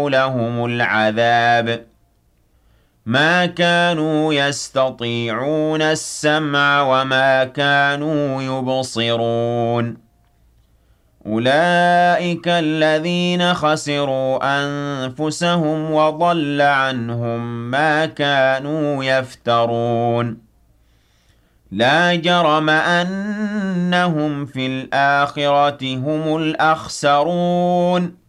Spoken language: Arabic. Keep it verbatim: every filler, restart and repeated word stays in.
لهم العذاب ما كانوا يستطيعون السمع وما كانوا يبصرون أولئك الذين خسروا أنفسهم وضل عنهم ما كانوا يفترون لا جرم أنهم في الآخرة هم الأخسرون